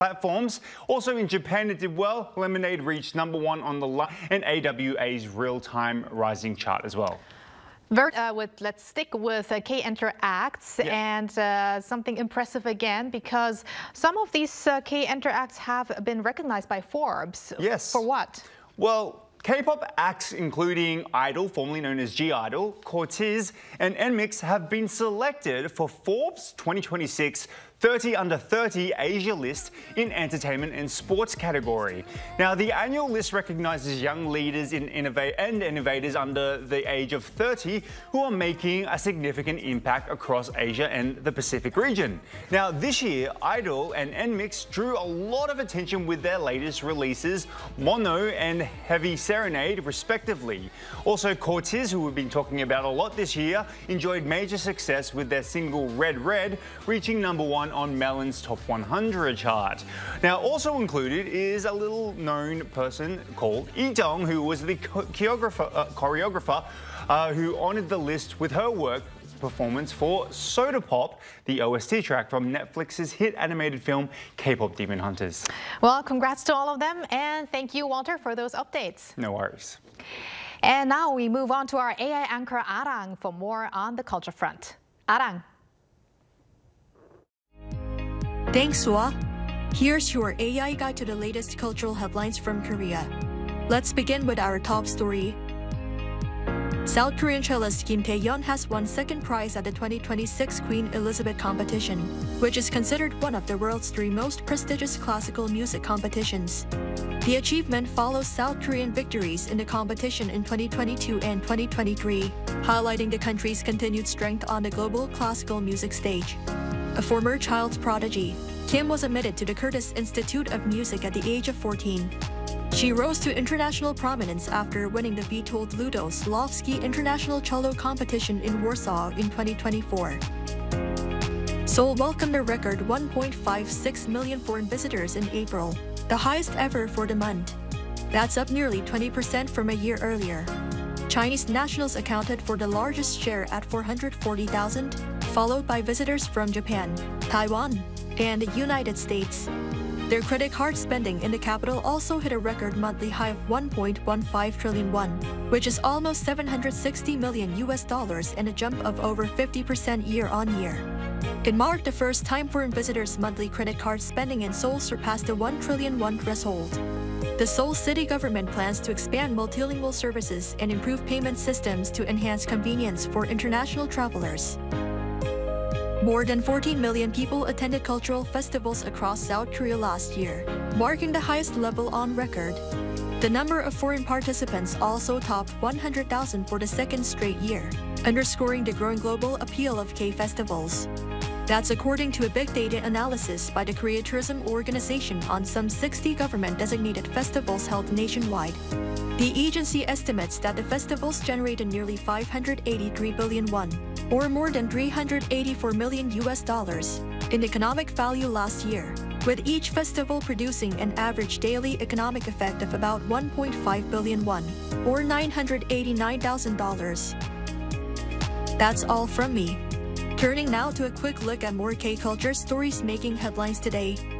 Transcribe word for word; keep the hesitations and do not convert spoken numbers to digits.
platforms. Also in Japan, it did well. Lemonade reached number one on the line and A W A's real-time rising chart as well. Very, uh, with, let's stick with uh, K-Enter acts yeah. and uh, something impressive again, because some of these uh, K-Enter acts have been recognized by Forbes. Yes. For what? Well, K-pop acts including Idol, formerly known as G-Idol, Cortez and N M I X have been selected for Forbes twenty twenty-six thirty under thirty Asia list in entertainment and sports category. Now, the annual list recognizes young leaders in innovate and innovators under the age of thirty who are making a significant impact across Asia and the Pacific region. Now, this year, Idol and N M I X drew a lot of attention with their latest releases, Mono and Heavy Serenade, respectively. Also, Cortez, who we've been talking about a lot this year, enjoyed major success with their single Red Red, reaching number one on Melon's Top one hundred chart. Now, also included is a little known person called Lee Jung, who was the choreographer, uh, choreographer uh, who honored the list with her work performance for Soda Pop, the O S T track from Netflix's hit animated film K-Pop Demon Hunters. Well, congrats to all of them, and thank you, Walter, for those updates. No worries. And now we move on to our A I anchor Arang for more on the culture front. Arang. Thanks, Sua. Here's your A I guide to the latest cultural headlines from Korea. Let's begin with our top story. South Korean cellist Kim Tae-yeon has won second prize at the twenty twenty-six Queen Elizabeth competition, which is considered one of the world's three most prestigious classical music competitions. The achievement follows South Korean victories in the competition in twenty twenty-two and twenty twenty-three, highlighting the country's continued strength on the global classical music stage. A former child prodigy, Kim was admitted to the Curtis Institute of Music at the age of fourteen. She rose to international prominence after winning the Witold Ludo Szlowski International Cello Competition in Warsaw in twenty twenty-four. Seoul welcomed a record one point five six million foreign visitors in April, the highest ever for the month. That's up nearly twenty percent from a year earlier. Chinese nationals accounted for the largest share at four hundred forty thousand, followed by visitors from Japan, Taiwan, and the United States. Their credit card spending in the capital also hit a record monthly high of one point one five trillion won, which is almost seven hundred sixty million U S dollars and a jump of over fifty percent year on year. It marked the first time foreign visitors' monthly credit card spending in Seoul surpassed the one trillion won threshold. The Seoul city government plans to expand multilingual services and improve payment systems to enhance convenience for international travelers. More than fourteen million people attended cultural festivals across South Korea last year, marking the highest level on record. The number of foreign participants also topped one hundred thousand for the second straight year, underscoring the growing global appeal of K-festivals. That's according to a big data analysis by the Korea Tourism Organization on some sixty government-designated festivals held nationwide. The agency estimates that the festivals generated nearly five hundred eighty-three billion won, or more than three hundred eighty-four million U S dollars, in economic value last year, with each festival producing an average daily economic effect of about one point five billion won, or nine hundred eighty-nine thousand dollars. That's all from me. Turning now to a quick look at more K-culture stories making headlines today.